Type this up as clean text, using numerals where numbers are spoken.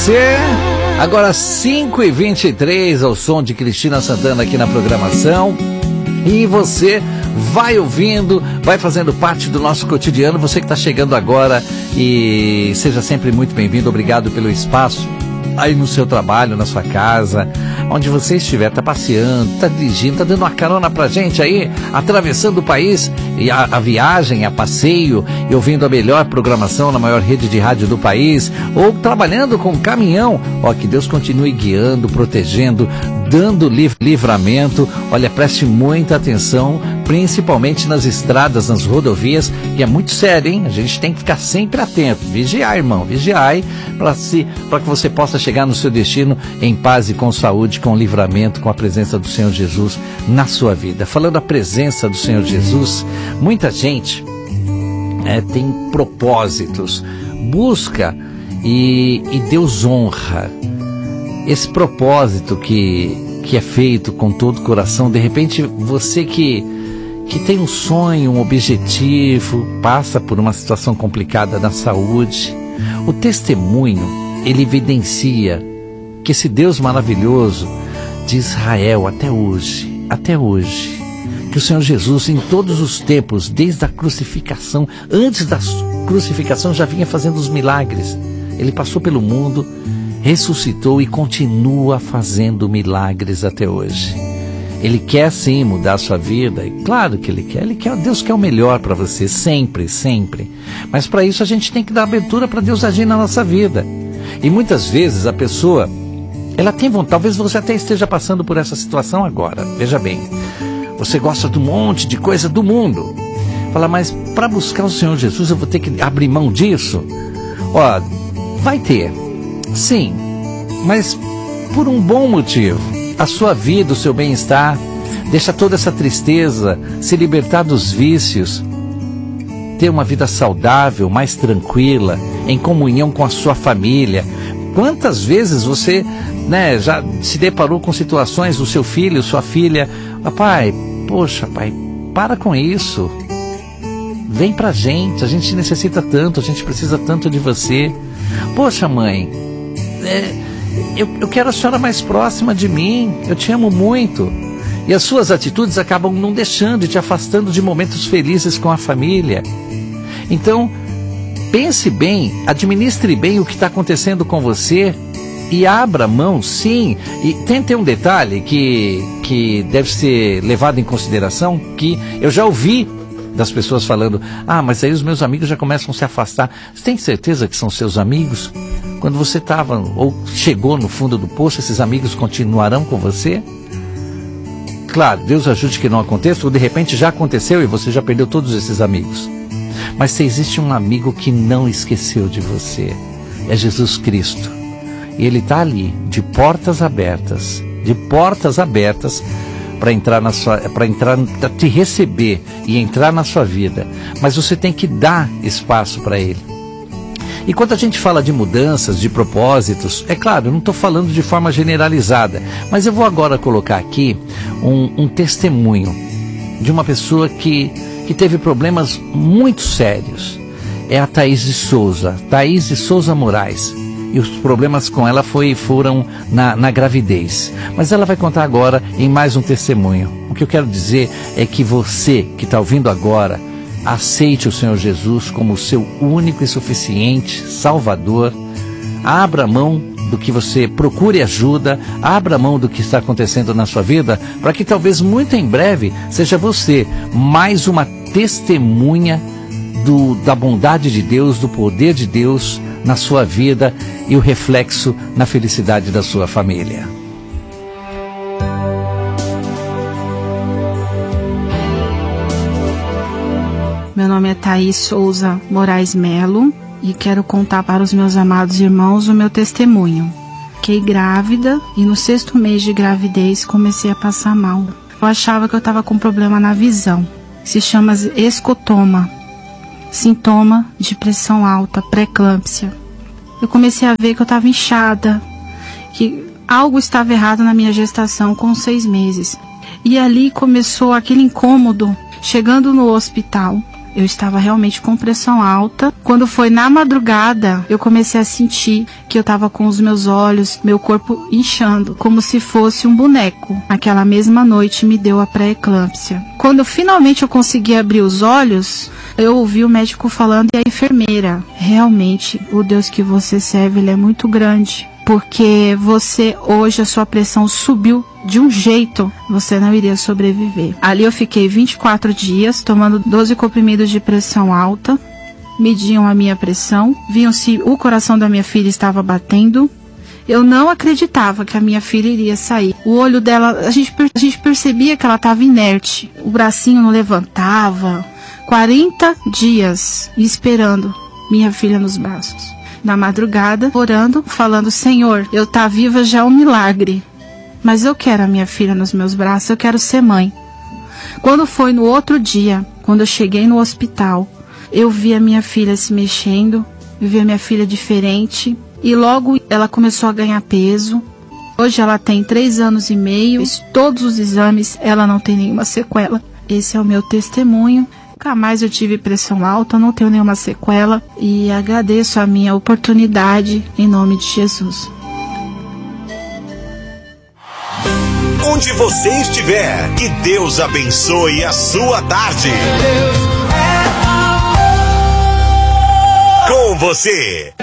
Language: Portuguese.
você. Agora 5h23, ao som de Cristina Santana aqui na programação. E você vai ouvindo, vai fazendo parte do nosso cotidiano. Você que está chegando agora, e seja sempre muito bem-vindo. Obrigado pelo espaço aí no seu trabalho, na sua casa, onde você estiver, tá passeando, tá dirigindo, tá dando uma carona pra gente aí, atravessando o país, e a viagem, a passeio, e ouvindo a melhor programação na maior rede de rádio do país, ou trabalhando com caminhão. Ó, que Deus continue guiando, protegendo, dando livramento. Olha, preste muita atenção, principalmente nas estradas, nas rodovias, e é muito sério, hein? A gente tem que ficar sempre atento, vigiar, irmão, vigiar, para que você possa chegar no seu destino em paz e com saúde, com livramento, com a presença do Senhor Jesus na sua vida. Falando da presença do Senhor Jesus, muita gente tem propósitos, busca e Deus honra esse propósito que é feito com todo o coração. De repente, você que tem um sonho, um objetivo, passa por uma situação complicada na saúde, o testemunho, ele evidencia que esse Deus maravilhoso de Israel até hoje, que o Senhor Jesus em todos os tempos, desde a crucificação, antes da crucificação já vinha fazendo os milagres. Ele passou pelo mundo, ressuscitou e continua fazendo milagres até hoje. Ele quer sim mudar a sua vida, e claro que Ele quer, Deus quer o melhor para você, sempre, sempre. Mas para isso a gente tem que dar abertura para Deus agir na nossa vida. E muitas vezes a pessoa, ela tem vontade, talvez você até esteja passando por essa situação agora, veja bem, você gosta de um monte de coisa do mundo, fala, mas para buscar o Senhor Jesus eu vou ter que abrir mão disso? Ó, vai ter, sim, mas por um bom motivo. A sua vida, o seu bem-estar, deixa toda essa tristeza, se libertar dos vícios, ter uma vida saudável, mais tranquila, em comunhão com a sua família. Quantas vezes você, já se deparou com situações do seu filho, sua filha, pai, poxa, pai, para com isso, vem pra gente, a gente necessita tanto, a gente precisa tanto de você. Poxa, mãe, eu quero a senhora mais próxima de mim, eu te amo muito. E as suas atitudes acabam não deixando e te afastando de momentos felizes com a família. Então, pense bem, administre bem o que está acontecendo com você e abra mão, sim. E tem um detalhe que deve ser levado em consideração, que eu já ouvi das pessoas falando, mas aí os meus amigos já começam a se afastar. Você tem certeza que são seus amigos? Quando você estava ou chegou no fundo do poço, esses amigos continuarão com você? Claro, Deus ajude que não aconteça, ou de repente já aconteceu e você já perdeu todos esses amigos. Mas se existe um amigo que não esqueceu de você, é Jesus Cristo. E Ele está ali, de portas abertas para te receber e entrar na sua vida. Mas você tem que dar espaço para Ele. E quando a gente fala de mudanças, de propósitos, é claro, eu não estou falando de forma generalizada, mas eu vou agora colocar aqui um testemunho de uma pessoa que teve problemas muito sérios. É a Thaís de Souza Moraes. E os problemas com ela foram na gravidez. Mas ela vai contar agora em mais um testemunho. O que eu quero dizer é que você que está ouvindo agora, aceite o Senhor Jesus como o seu único e suficiente Salvador. Abra mão do que você procure ajuda, abra mão do que está acontecendo na sua vida, para que talvez muito em breve seja você mais uma testemunha da bondade de Deus, do poder de Deus na sua vida e o reflexo na felicidade da sua família. Meu nome é Thaís Souza Moraes Melo e quero contar para os meus amados irmãos o meu testemunho. Fiquei grávida e no 6º mês de gravidez comecei a passar mal. Eu achava que eu estava com problema na visão. Se chama escotoma, sintoma de pressão alta, pré-eclâmpsia. Eu comecei a ver que eu estava inchada, que algo estava errado na minha gestação com 6 meses. E ali começou aquele incômodo. Chegando no hospital, Eu estava realmente com pressão alta. Quando foi na madrugada, eu comecei a sentir que eu estava com os meus olhos, meu corpo inchando, como se fosse um boneco. Aquela mesma noite me deu a pré-eclâmpsia. Quando finalmente eu consegui abrir os olhos, eu ouvi o médico falando e a enfermeira: realmente, o Deus que você serve, ele é muito grande. Porque hoje a sua pressão subiu de um jeito, você não iria sobreviver. Ali eu fiquei 24 dias tomando 12 comprimidos de pressão alta, mediam a minha pressão, viam se o coração da minha filha estava batendo. Eu não acreditava que a minha filha iria sair. O olho dela, a gente percebia que ela estava inerte, o bracinho não levantava. 40 dias esperando minha filha nos braços. Na madrugada, orando, falando: Senhor, eu tá viva já é um milagre, mas eu quero a minha filha nos meus braços, eu quero ser mãe. Quando foi no outro dia, quando eu cheguei no hospital, eu vi a minha filha se mexendo, eu vi a minha filha diferente, e logo ela começou a ganhar peso. Hoje ela tem 3 anos e meio, fiz todos os exames, ela não tem nenhuma sequela. Esse é o meu testemunho. Nunca mais eu tive pressão alta, não tenho nenhuma sequela e agradeço a minha oportunidade em nome de Jesus. Onde você estiver, que Deus abençoe a sua tarde. Com você,